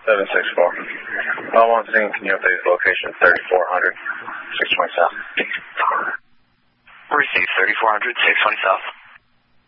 764. One thing, can you update the location 3400, 620 South? Receive 3400, 620 South.